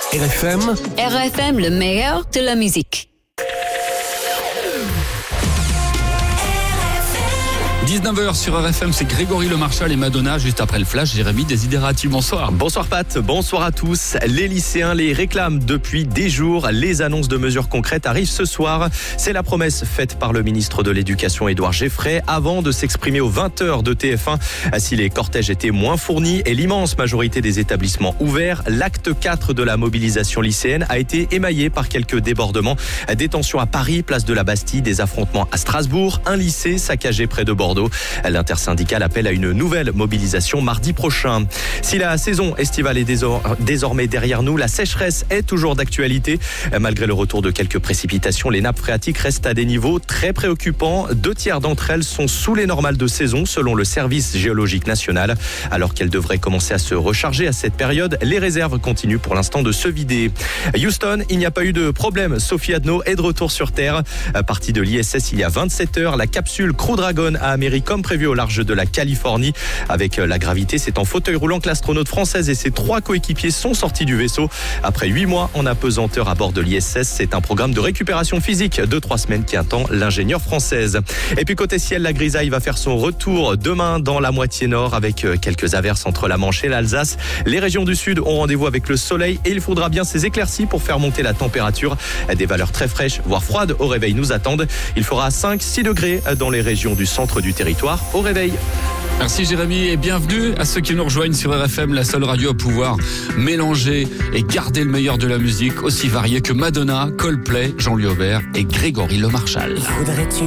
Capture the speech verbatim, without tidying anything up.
R F M. R F M, le meilleur de la musique. dix-neuf heures sur R F M, c'est Grégory Le Marchal et Madonna. Juste après le flash, Jérémy Desiderati, bonsoir. Bonsoir Pat, bonsoir à tous. Les lycéens les réclament depuis des jours. Les annonces de mesures concrètes arrivent ce soir. C'est la promesse faite par le ministre de l'Éducation Édouard Geoffrey avant de s'exprimer aux vingt heures de T F un. Si les cortèges étaient moins fournis et l'immense majorité des établissements ouverts, l'acte quatre de la mobilisation lycéenne a été émaillé par quelques débordements. Des tensions à Paris, place de la Bastille, des affrontements à Strasbourg, un lycée saccagé près de Bordeaux. L'intersyndicale appelle à une nouvelle mobilisation mardi prochain. Si la saison estivale est désormais derrière nous, la sécheresse est toujours d'actualité. Malgré le retour de quelques précipitations, les nappes phréatiques restent à des niveaux très préoccupants. Deux tiers d'entre elles sont sous les normales de saison, selon le service géologique national. Alors qu'elles devraient commencer à se recharger à cette période, les réserves continuent pour l'instant de se vider. Houston, il n'y a pas eu de problème. Sophie Adno est de retour sur Terre. Partie de l'I S S il y a vingt-sept heures, la capsule Crew Dragon a américain comme prévu au large de la Californie. Avec la gravité, c'est en fauteuil roulant que l'astronaute française et ses trois coéquipiers sont sortis du vaisseau. Après huit mois en apesanteur à bord de l'I S S, c'est un programme de récupération physique de trois semaines qui attend l'ingénieure française. Et puis côté ciel, la grisaille va faire son retour demain dans la moitié nord avec quelques averses entre la Manche et l'Alsace. Les régions du sud ont rendez-vous avec le soleil et il faudra bien ces éclaircies pour faire monter la température. Des valeurs très fraîches, voire froides au réveil nous attendent. Il fera cinq à six degrés dans les régions du centre du territoire au réveil. Merci Jérémy et bienvenue à ceux qui nous rejoignent sur R F M, la seule radio à pouvoir mélanger et garder le meilleur de la musique, aussi varié que Madonna, Coldplay, Jean-Louis Aubert et Grégory Le Marchal. Voudrais-tu